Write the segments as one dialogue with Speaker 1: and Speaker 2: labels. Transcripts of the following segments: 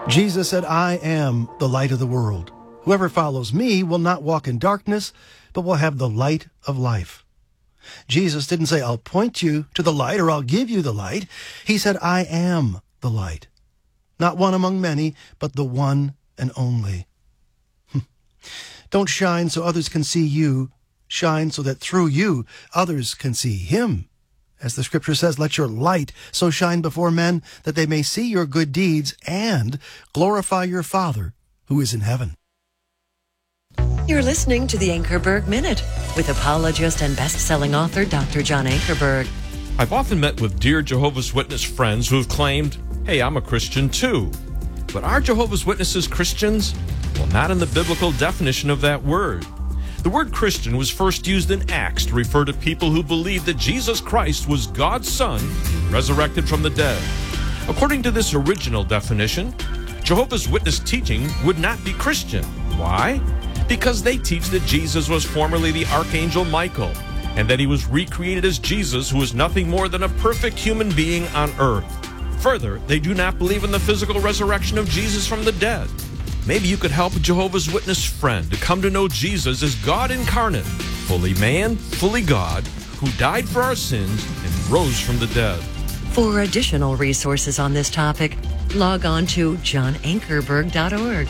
Speaker 1: Jesus said, I am the light of the world. Whoever follows me will not walk in darkness, but will have the light of life. Jesus didn't say, I'll point you to the light or I'll give you the light. He said, I am the light. Not one among many, but the one and only. Don't shine so others can see you. Shine so that through you others can see him. As the scripture says, let your light so shine before men that they may see your good deeds and glorify your Father who is in heaven.
Speaker 2: You're listening to the Ankerberg Minute with apologist and best-selling author Dr. John Ankerberg.
Speaker 3: I've often met with dear Jehovah's Witness friends who have claimed, hey, I'm a Christian too. But are Jehovah's Witnesses Christians? Well, not in the biblical definition of that word. The word Christian was first used in Acts to refer to people who believed that Jesus Christ was God's Son, resurrected from the dead. According to this original definition, Jehovah's Witness teaching would not be Christian. Why? Because they teach that Jesus was formerly the Archangel Michael, and that he was recreated as Jesus, who is nothing more than a perfect human being on earth. Further, they do not believe in the physical resurrection of Jesus from the dead. Maybe you could help a Jehovah's Witness friend to come to know Jesus as God incarnate, fully man, fully God, who died for our sins and rose from the dead.
Speaker 2: For additional resources on this topic, log on to johnankerberg.org.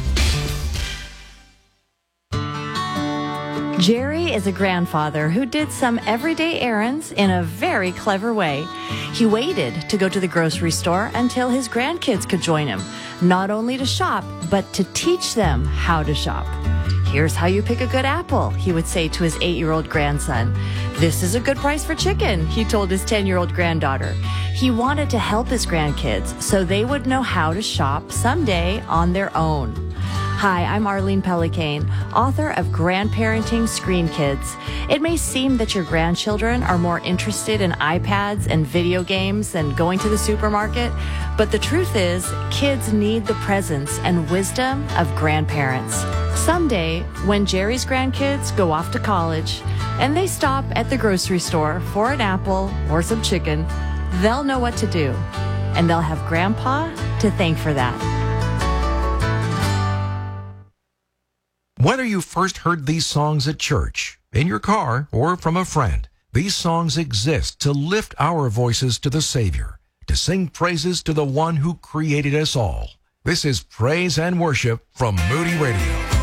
Speaker 4: Jerry is a grandfather who did some everyday errands in a very clever way. He waited to go to the grocery store until his grandkids could join him, not only to shop, but to teach them how to shop. Here's how you pick a good apple, he would say to his 8-year-old grandson. This is a good price for chicken, he told his 10-year-old granddaughter. He wanted to help his grandkids so they would know how to shop someday on their own. Hi, I'm Arlene Pellicane, author of Grandparenting Screen Kids. It may seem that your grandchildren are more interested in iPads and video games than going to the supermarket, but the truth is, kids need the presence and wisdom of grandparents. Someday, when Jerry's grandkids go off to college and they stop at the grocery store for an apple or some chicken, they'll know what to do, and they'll have Grandpa to thank for that.
Speaker 5: Whether you first heard these songs at church, in your car, or from a friend, these songs exist to lift our voices to the Savior, to sing praises to the one who created us all. This is Praise and Worship from Moody Radio.